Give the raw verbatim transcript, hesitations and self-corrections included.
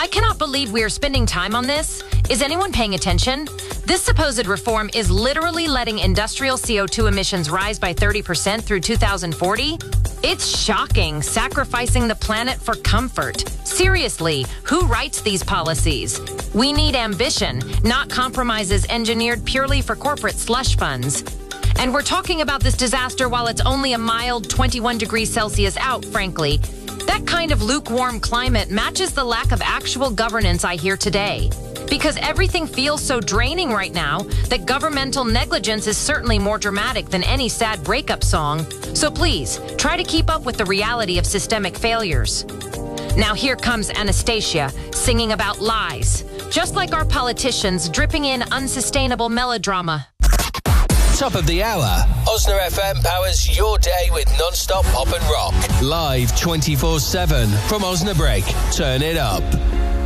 I cannot believe we are spending time on this. Is anyone paying attention? This supposed reform is literally letting industrial C O two emissions rise by thirty percent through two thousand forty. It's shocking, sacrificing the planet for comfort. Seriously, who writes these policies? We need ambition, not compromises engineered purely for corporate slush funds. And we're talking about this disaster while it's only a mild twenty-one degrees Celsius out, frankly. That kind of lukewarm climate matches the lack of actual governance I hear today. Because everything feels so draining right now that governmental negligence is certainly more dramatic than any sad breakup song. So please, try to keep up with the reality of systemic failures. Now here comes Anastasia singing about lies, just like our politicians dripping in unsustainable melodrama. Top of the hour. Osna F M powers your day with non-stop pop and rock. Live twenty-four seven from Osnabrück. Turn it up.